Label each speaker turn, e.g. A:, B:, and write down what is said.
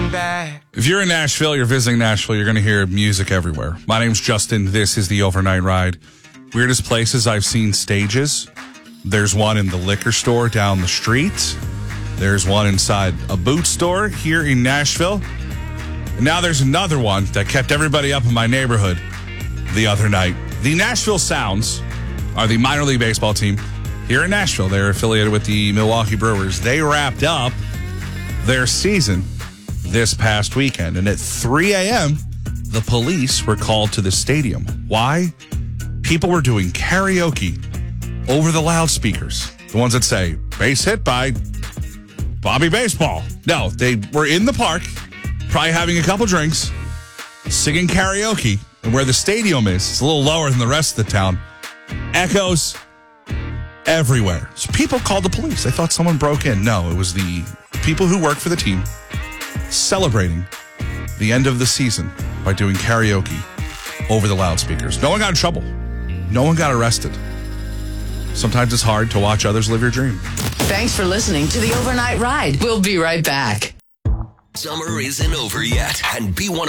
A: looking back.
B: If you're in Nashville, you're visiting Nashville, you're going to hear music everywhere. My name's Justin. This is the Overnight Ride. Weirdest places I've seen stages. There's one in the liquor store down the street. There's one inside a boot store here in Nashville. And now there's another one that kept everybody up in my neighborhood the other night. The Nashville Sounds are the minor league baseball team here in Nashville. They're affiliated with the Milwaukee Brewers. They wrapped up their season this past weekend. And at 3 a.m., the police were called to the stadium. Why? People were doing karaoke over the loudspeakers. The ones that say, base hit by Bobby Baseball. No, they were in the park, probably having a couple drinks, singing karaoke. And where the stadium is, it's a little lower than the rest of the town. Echoes everywhere. So people called the police. They thought someone broke in. No, it was the people who work for the team celebrating the end of the season by doing karaoke over the loudspeakers. No one got in trouble. No one got arrested. Sometimes it's hard to watch others live your dream.
C: Thanks for listening to the Overnight Ride. We'll be right back.
D: Summer isn't over yet, and B1